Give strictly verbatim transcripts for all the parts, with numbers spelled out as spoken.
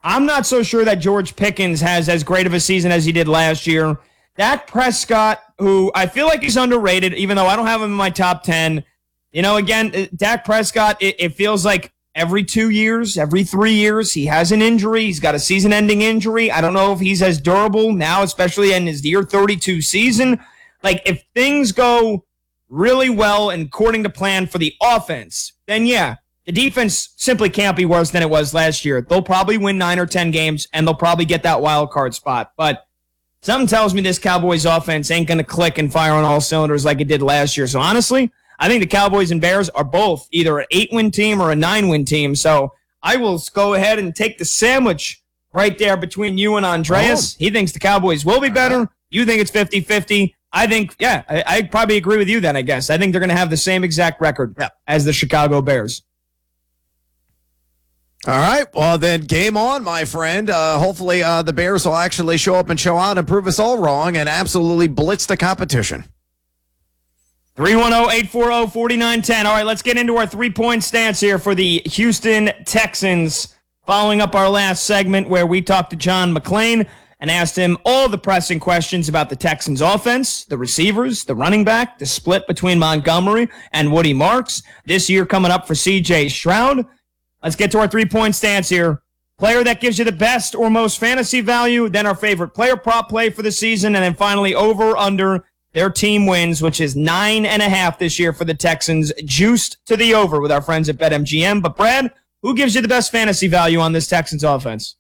I'm not so sure that George Pickens has as great of a season as he did last year. Dak Prescott, who I feel like he's underrated, even though I don't have him in my top ten. You know, again, Dak Prescott, it, it feels like every two years, every three years, he has an injury. He's got a season-ending injury. I don't know if he's as durable now, especially in his year thirty-two season. Like, if things go really well and according to plan for the offense, then yeah, the defense simply can't be worse than it was last year. They'll probably win nine or ten games, and they'll probably get that wild card spot. But something tells me this Cowboys offense ain't going to click and fire on all cylinders like it did last year. So honestly, I think the Cowboys and Bears are both either an eight-win team or a nine-win team. So I will go ahead and take the sandwich right there between you and Andreas. Oh. He thinks the Cowboys will be better. You think it's fifty-fifty. I think, yeah, I, I probably agree with you then, I guess. I think they're going to have the same exact record yeah. as the Chicago Bears. All right, well then, game on, my friend. Uh, hopefully uh, the Bears will actually show up and show out and prove us all wrong and absolutely blitz the competition. three one zero, eight four zero, four nine one zero. All right, let's get into our three-point stance here for the Houston Texans. Following up our last segment where we talked to John McClain and asked him all the pressing questions about the Texans offense, the receivers, the running back, the split between Montgomery and Woody Marks. This year coming up for C J Stroud. Let's get to our three-point stance here. Player that gives you the best or most fantasy value, then our favorite player prop play for the season, and then finally over under their team wins, which is nine and a half this year for the Texans, juiced to the over with our friends at BetMGM. But Brad, who gives you the best fantasy value on this Texans offense?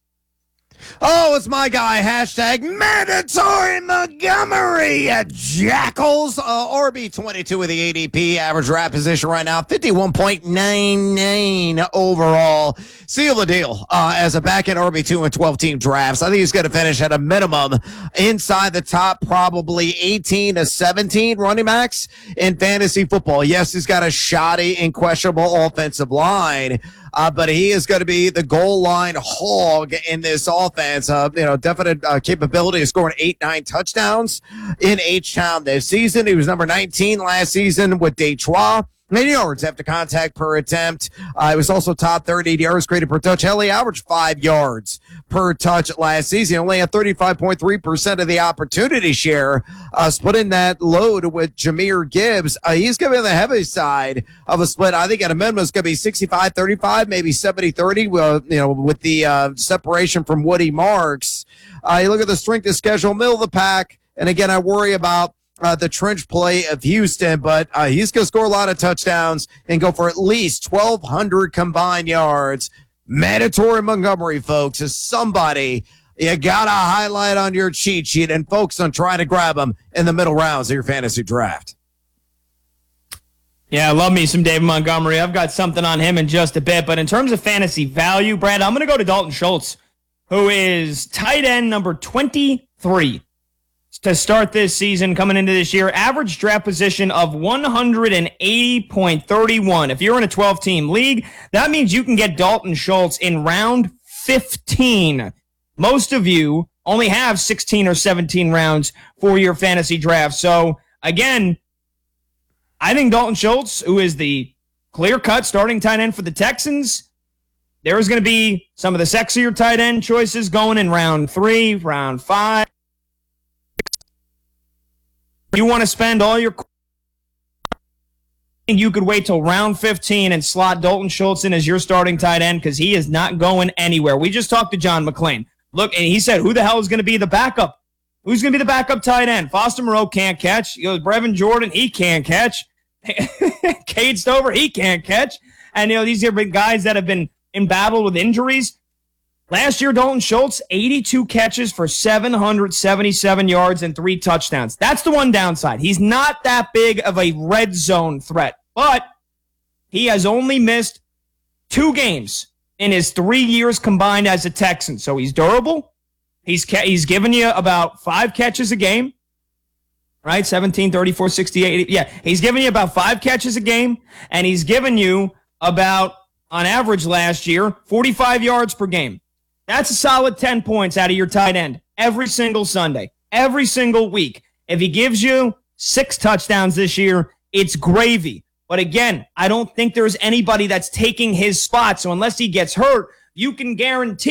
Oh, it's my guy, hashtag mandatory Montgomery at Jackals. Uh, R B twenty-two with the A D P, average draft position right now, fifty-one point nine nine overall. Seal the deal uh, as a back-end R B two in twelve-team drafts. I think he's going to finish at a minimum inside the top probably eighteen to seventeen running backs in fantasy football. Yes, he's got a shoddy and questionable offensive line, Uh, but he is going to be the goal line hog in this offense. Uh, you know, definite uh, capability of scoring eight, nine touchdowns in H-Town this season. He was number nineteen last season with Detroit. Many yards after contact per attempt. Uh, he was also top thirty yards created per touch. Hell, he averaged five yards per touch last season. He only had thirty-five point three percent of the opportunity share. Uh, splitting that load with Jahmyr Gibbs. Uh, he's going to be on the heavy side of a split. I think at a minimum it's going to be sixty-five thirty-five, maybe seventy thirty, uh, you know, with the uh, separation from Woody Marks. Uh, you look at the strength of schedule, middle of the pack. And again, I worry about Uh, the trench play of Houston, but uh, he's going to score a lot of touchdowns and go for at least twelve hundred combined yards. Mandatory Montgomery, folks, is somebody you got to highlight on your cheat sheet and focus on trying to grab him in the middle rounds of your fantasy draft. Yeah, I love me some David Montgomery. I've got something on him in just a bit, but in terms of fantasy value, Brad, I'm going to go to Dalton Schultz, who is tight end number twenty-three. To start this season, coming into this year, average draft position of one eighty point three one. If you're in a twelve-team league, that means you can get Dalton Schultz in round fifteen. Most of you only have sixteen or seventeen rounds for your fantasy draft. So, again, I think Dalton Schultz, who is the clear-cut starting tight end for the Texans, there is going to be some of the sexier tight end choices going in round three, round five. You want to spend all your you could wait till round fifteen and slot Dalton Schultz in as your starting tight end because he is not going anywhere. We just talked to John McClain. Look, and he said, who the hell is going to be the backup? Who's going to be the backup tight end? Foster Moreau can't catch. He goes, Brevin Jordan, he can't catch. Cade Stover, he can't catch. And, you know, these are big guys that have been in battle with injuries. Last year, Dalton Schultz, eighty-two catches for seven hundred seventy-seven yards and three touchdowns. That's the one downside. He's not that big of a red zone threat, but he has only missed two games in his three years combined as a Texan. So he's durable. He's ca- he's given you about five catches a game, right? seventeen, thirty-four, sixty-eight. Yeah, he's giving you about five catches a game, and he's given you about, on average last year, forty-five yards per game. That's a solid ten points out of your tight end every single Sunday, every single week. If he gives you six touchdowns this year, it's gravy. But again, I don't think there's anybody that's taking his spot. So unless he gets hurt, you can guarantee